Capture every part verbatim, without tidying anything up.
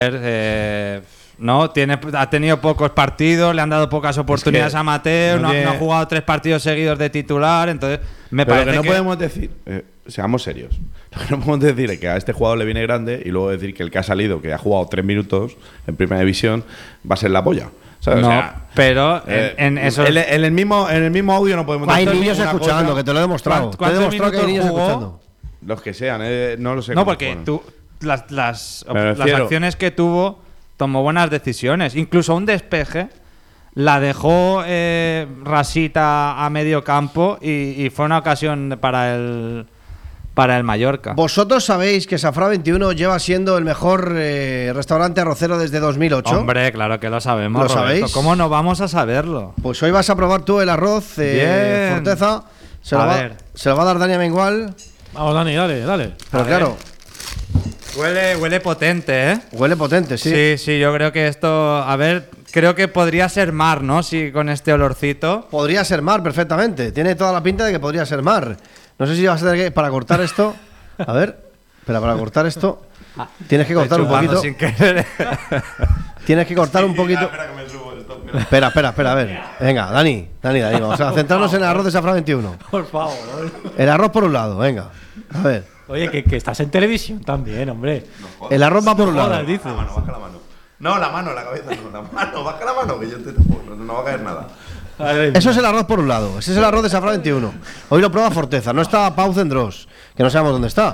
Eh, no, tiene, ha tenido pocos partidos, le han dado pocas oportunidades es que a Mateo, no, no, tiene... no ha jugado tres partidos seguidos de titular, entonces me Pero parece lo que no que podemos decir, eh, seamos serios, lo que no podemos decir es que a este jugador le viene grande y luego decir que el que ha salido, que ha jugado tres minutos en primera división, va a ser la polla. ¿Sabes? no, o sea, pero eh, en, en eso en, en el mismo en el mismo audio no podemos Hay decir niños una escuchando, cosa. que te lo he demostrado. Te he ¿Cuántos demostrado que hay niños minutos jugó? escuchando. Los que sean, eh, no lo sé. No, cómo porque fueron. tú las, las, Me las refiero- acciones que tuvo tomó buenas decisiones, incluso un despeje la dejó eh, rasita a medio campo y, y fue una ocasión para el para el Mallorca. Vosotros sabéis que Safra veintiuno lleva siendo el mejor eh, restaurante arrocero desde dos mil ocho. Hombre, claro que lo sabemos. ¿Lo Roberto. sabéis? ¿Cómo no vamos a saberlo? Pues hoy vas a probar tú el arroz, eh, Bien. Forteza. Se lo, A va, ver. se lo va a dar Dani Mengual. Vamos, Dani, dale, dale. Pero A claro, Huele, huele potente, ¿eh? huele potente, sí. Sí, sí, yo creo que esto, a ver, creo que podría ser mar, ¿no? Sí, con este olorcito. Podría ser mar perfectamente. Tiene toda la pinta de que podría ser mar. No sé si vas a tener que, para cortar esto. A ver, espera, para cortar esto. Tienes que cortar un Chupando poquito. sin querer. Tienes que cortar un poquito. Espera, espera, espera, a ver. Venga, Dani, Dani, Dani. Vamos a centrarnos en el arroz de Safra veintiuno. Por favor. El arroz por un lado, venga. A ver. Oye, que, que estás en televisión también, hombre. El arroz va por un lado. Jodas, dices. La mano, baja la mano. No, la mano, la cabeza no, la mano, baja la mano, que yo te tapo, no, no va a caer nada. Eso es el arroz por un lado. Ese es el arroz de Safra veintiuno. Hoy lo prueba Forteza. No está Pau Zendros, que no sabemos dónde está.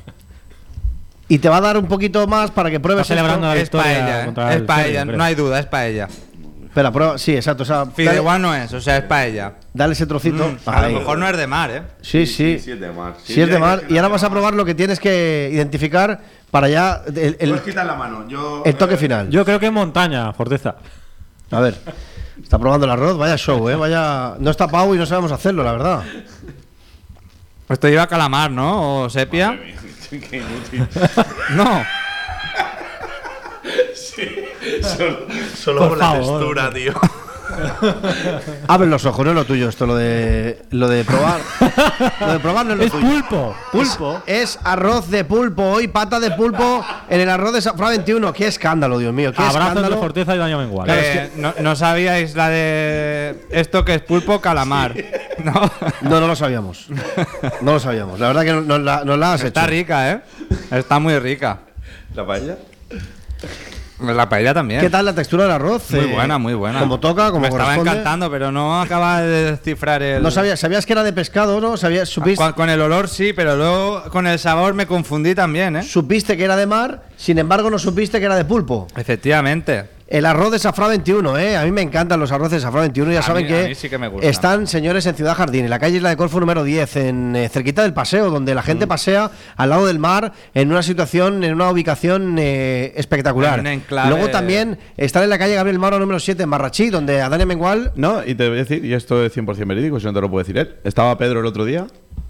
Y te va a dar un poquito más para que pruebes. Está celebrando esto. la Es victoria paella, contra ¿eh? el Es paella, Serbia, creo. no hay duda, es paella. Espera, prueba. Sí, exacto. O sea, dale, Fideuá no es, o sea, es paella. dale ese trocito. Mm, a Ahí. lo mejor no es de mar, ¿eh? Sí, sí. Sí, es de mar. Sí, es de mar. ya Y ahora vas a probar lo que tienes que identificar para ya el, el- Puedes quitar la mano. Yo, el toque final. Yo creo que en montaña, Forteza. A ver. Está probando el arroz. Vaya show, ¿eh? Vaya. No está Pau y no sabemos hacerlo, la verdad. Esto lleva calamar, ¿no? O sepia. Qué inútil. No. Solo, solo Por por la favor. textura, tío. Abre los ojos, no es lo tuyo esto, lo de lo de probar. Lo de probar no es lo Es tuyo. pulpo, pulpo. Es, es arroz de pulpo, hoy pata de pulpo en el arroz de Safra veintiuno. Qué escándalo, Dios mío, qué Abrazos de escándalo. Forteza y Daño Mengual. Claro, es Eh, no, no sabíais la de esto que es pulpo calamar. No. No, no lo sabíamos. No lo sabíamos. La verdad que nos la, nos la has Está hecho. rica, ¿eh? Está muy rica. ¿La paella? La paella también. ¿Qué tal la textura del arroz? Muy Eh, buena, muy buena. Como toca, como Me estaba corresponde. encantando, pero no acaba de descifrar el. No sabías, sabías que era de pescado, ¿no? Sabías, supiste, Con, con el olor sí, pero luego con el sabor me confundí también, ¿eh? supiste que era de mar, sin embargo no supiste que era de pulpo. Efectivamente. El arroz de Safra veintiuno, ¿eh? A mí me encantan los arroces de Safra veintiuno. Ya A saben mí- que, a mí sí que me gustan. están, señores, en Ciudad Jardín, en la calle Isla de Corfo número diez, en eh, cerquita del paseo, donde la Mm. gente pasea al lado del mar, en una situación, en una ubicación eh, espectacular. En un enclave- Luego también están en la calle Gabriel Mauro número siete, en Marrachí, donde a Dani Mengual. No, y te voy a decir, y esto es cien por cien verídico, si no te lo puede decir él. Estaba Pedro el otro día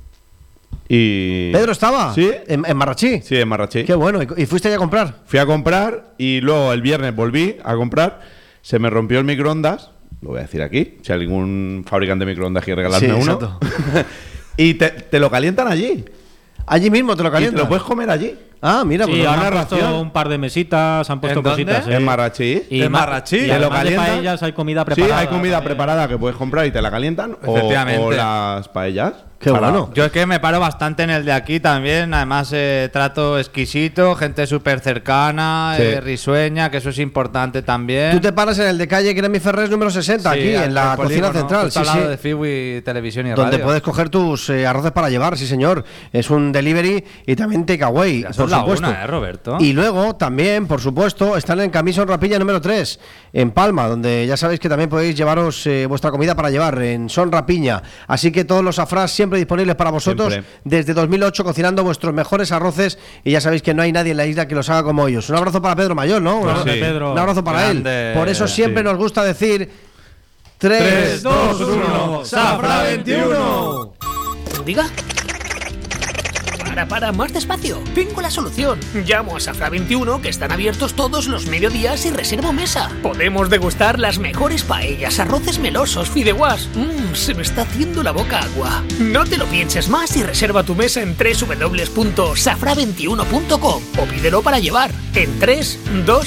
y... ¿Pedro estaba? Sí. En, en Marrachí. Sí, en Marrachí. Qué bueno. ¿Y, y fuiste ya a comprar? Fui a comprar y luego el viernes volví a comprar. Se me rompió el microondas. Lo voy a decir aquí. Si hay algún fabricante de microondas quiere regalarme Sí, uno. exacto. Y te, te lo calientan allí. Allí mismo te lo Y te calientan. lo puedes comer allí. Ah, mira, Sí, pues ahora una han puesto ración. un par de mesitas, han puesto ¿En dónde? cositas. ¿eh? En Marrachí. Y En ma- Marrachí. Y Te lo además de calientan. paellas hay comida Sí, preparada. hay comida también. preparada que puedes comprar y te la calientan. O, Efectivamente. o las paellas. Qué Para- bueno. Yo es que me paro bastante en el de aquí también. Además, eh, trato exquisito, gente súper cercana, Sí. eh, risueña, que eso es importante también. Tú te paras en el de calle Gremi Ferrés número sesenta, Sí, aquí, al- en la al cocina polígono, central. justo Sí, al lado sí. de Fiwi Televisión y Donde Radio. puedes coger tus eh, arroces para llevar, sí señor. Es un delivery y también takeaway, Ya son por la supuesto. una, ¿eh, Roberto? Y luego también, por supuesto, están en Camisón Rapilla número tres, en Palma, donde ya sabéis que también podéis llevaros eh, vuestra comida para llevar, en Son Rapiña. Así que todos los afrás siempre disponibles para vosotros, Siempre. desde dos mil ocho cocinando vuestros mejores arroces, y ya sabéis que no hay nadie en la isla que los haga como ellos. Un abrazo para Pedro Mayor, ¿no? Un Grande, abrazo, Pedro. un abrazo para Grande, él. Por eso siempre sí. nos gusta decir tres, dos, uno, Safra veintiuno. Diga. Para, para, más despacio. Tengo la solución. Llamo a Safra veintiuno, que están abiertos todos los mediodías, y reservo mesa. Podemos degustar las mejores paellas, arroces melosos, fideuás. Mmm, se me está haciendo la boca agua. No te lo pienses más y reserva tu mesa en doble u doble u doble u punto safra veintiuno punto com o pídelo para llevar en tres, dos,